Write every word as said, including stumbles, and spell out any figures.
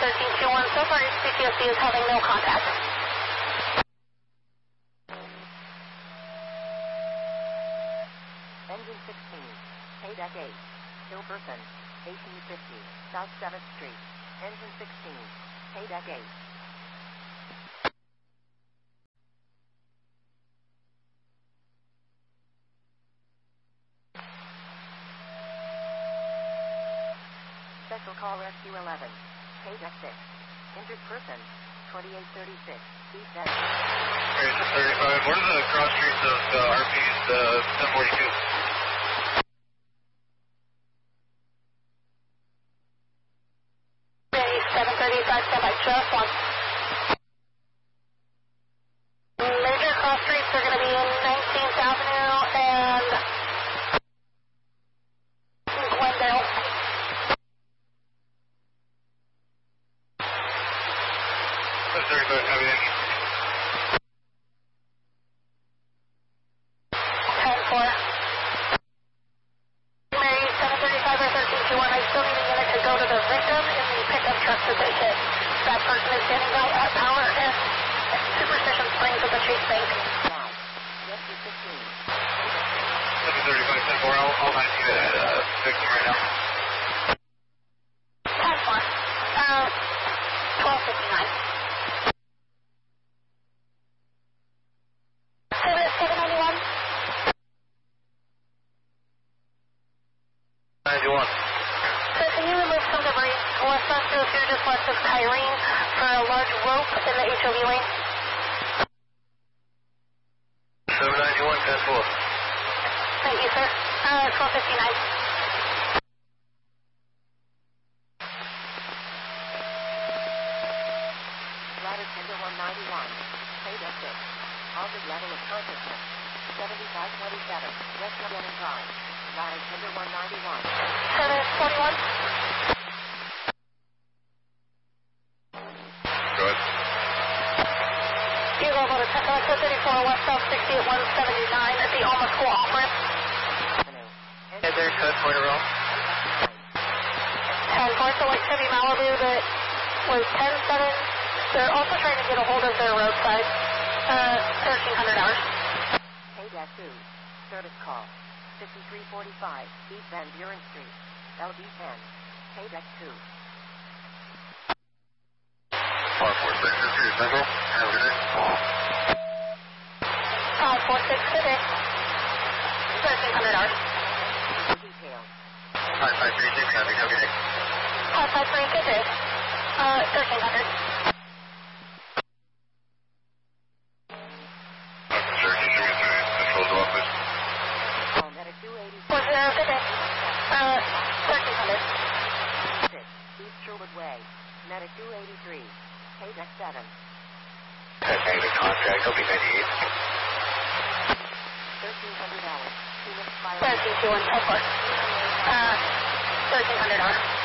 thirteen two one. So far, C T S C is having no contact. Engine sixteen, Paydeck eight, Hilberton, eighteen fifty, South seventh Street. Engine sixteen, Paydeck eight. Special call Rescue eleven, Paydeck six. Injured person, twenty-eight thirty-six, East End. Here's the thirty-five. What are the cross streets of uh, R P's uh, ten forty-two? seven thirty-five, stand by just one. Major cross streets are going to be in nineteenth Avenue and Glendale. seven thirty-five, have you? ten four. Mary, seven thirty-five or thirteen two one. I still need a unit to go to the victim in the pickup truck that they hit. That person is standing by at Power and Superstition Springs at the Chase Bank. Rescue fifteen. seven thirty-five, ten four. I'll, I'll hand you that uh, victim right now. ten four. Uh, twelve fifty-nine. seven ninety-one. ninety-one. So can you remove some debris west of if you're just west of Kyrene for a large rope in the H O V lane? seven ninety-one, ten four. Thank you, sir. Uh, twelve fifty-nine. Ladder tender one ninety-one, Paydeck six. Altered level of consciousness, seventy-five twenty-seven, West Lennon Drive. Ladder tender one ninety-one. seven forty-one. Go ahead. You go about a ten thirty-four West South sixty at one seventy-nine at the Alma School off-ramp. Is there a code for the roll? ten four, so like Chevy Malibu that was ten seven. They're also trying to get a hold of their roadside. Uh, thirteen hundred hours. Paydeck two, service call, fifty-three forty-five, East Van Buren Street, L B ten, Paydeck two. five four six, this is Central. Have a good day. five four six, good day. thirteen hundred hours. Details. five five three six, have a good day. five five three, good day. Uh, thirteen hundred. Control's office. Call Medic two eighty. four zero, good day. Uh, thirteen hundred. six, East Sherwood Way, Medic two eighty-three, Paydeck seven. Negative contact, L B ninety-eight. thirteen hundred hours. Phoenix Fire. thirteen two one, ten four. Uh, thirteen hundred hours.